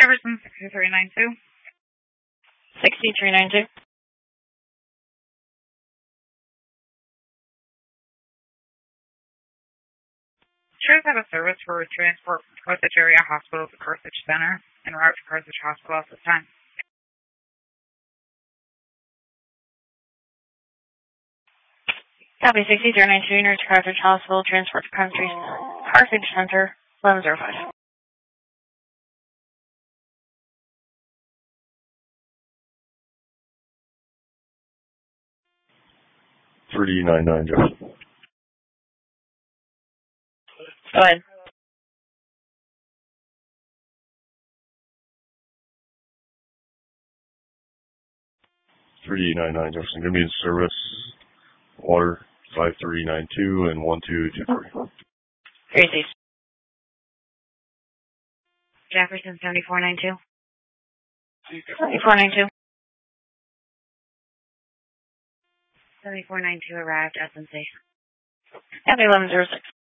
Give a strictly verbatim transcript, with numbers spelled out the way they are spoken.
Jefferson sixty-three ninety-two. sixty-three ninety-two. Should have a service for transport from Carthage Area Hospital to Carthage Center en route to Carthage Hospital at this time. Copy sixty-three ninety-two, unit to Carthage Hospital, transport to Carthage, Carthage Center, eleven oh five. three nine nine, Jefferson. Go ahead. three nine nine, Jefferson. Give me the service. Water, five three nine two and one two two three. Gracie. Jefferson seventy-four ninety-two. seventy-four ninety-two. seventy-four ninety-two arrived, S M C. Copy eleven oh six.